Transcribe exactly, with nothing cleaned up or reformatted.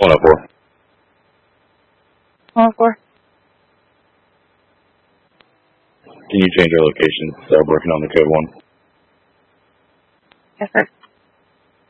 one oh four. one oh four. Can you change our location? So I'm working on the code one. Yes, sir.